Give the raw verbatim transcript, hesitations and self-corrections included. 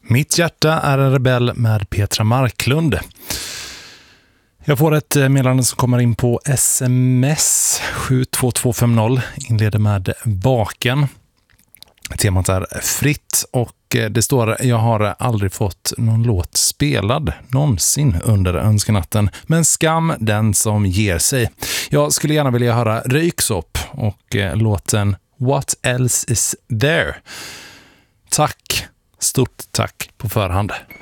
Mitt hjärta är en rebell med Petra Marklund. Jag får ett meddelande som kommer in på sms sju två två fem noll, inleder med baken. Temat är fritt och det står: jag har aldrig fått någon låt spelad någonsin under önskenatten, men skam den som ger sig. Jag skulle gärna vilja höra Röyksopp och låten What Else Is There. Tack, stort tack på förhand.